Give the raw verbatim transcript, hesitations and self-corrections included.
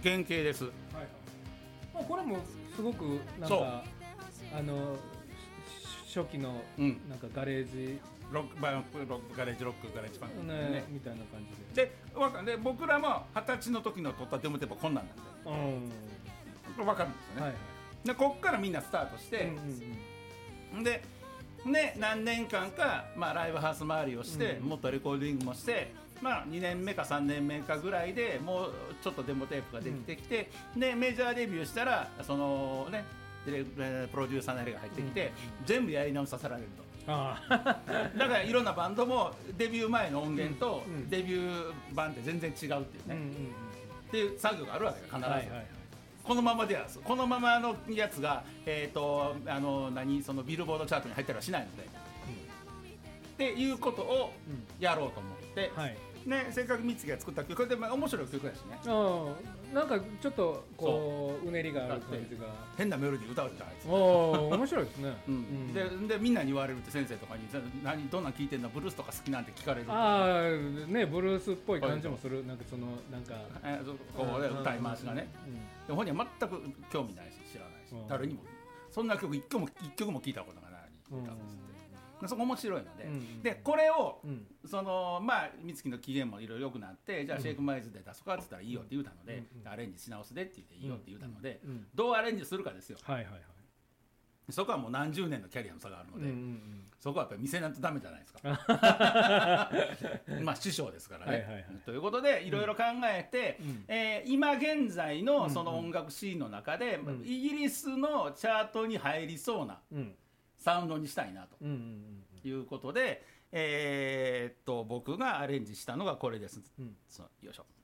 原型です、はいはい。 まあ、これもすごくなんかあの初期のなんかガレージ、 うん、ロックバロックガレージロックガレージパンク、ねね、みたいな感じで。 でで僕らも二十歳の時の撮ったデモテープはこんなんなんで、うん、分かるんですよね、はいはい、でこっからみんなスタートして、うんうんうん、でね、何年間か、まあ、ライブハウス回りをして、うん、もっとレコーディングもして、まあ、にねんめかさんねんめかぐらいでもうちょっとデモテープができてきて、うん、でメジャーデビューしたらその、ね、プロデューサーの絵が入ってきて、うん、全部やり直させられると。あだからいろんなバンドもデビュー前の音源とデビュー版って全然違うっていうね、うんうんうん、っていう作業があるわけよ必ず、はいはいはい、このままではこのままのやつが、えー、とあの何そのビルボードチャートに入ったりはしないので、うん、っていうことをやろうと思って、うんはいね、せっかく美月が作った曲で、まあ、面白い曲やしね、 あなんかちょっとこううねりがある感じが変なメロディー歌うじゃないですか。 面白いですね、 うんうん、で, でみんなに言われるって先生とかに何どんなん聴いてんのブルースとか好きなんて聞かれる。 ああねブルースっぽい感じもする。なんかそのなんかこう、ね、歌い回しがね、うん、で本人は全く興味ないし知らないし誰にもそんな曲一曲も一曲も聴いたことがない歌ですって、うん、そこ面白いので、うん、でこれを、うん、そのまあ美月の機嫌もいろいろ良くなってじゃあシェイクマイズで出そうかって言ったらいいよって言うたので、うん、アレンジし直すでって言っていいよって言うたので、うん、どうアレンジするかですよ、はいはいはい、そこはもう何十年のキャリアの差があるので、うんうんうん、そこはやっぱり見せないとダメじゃないですかまあ師匠ですからね、はいはいはい、ということでいろいろ考えて、うんえー、今現在のその音楽シーンの中で、うんうん、イギリスのチャートに入りそうなサウンドにしたいなということで、えー、っと僕がアレンジしたのがこれです、うん、そうよいしょ。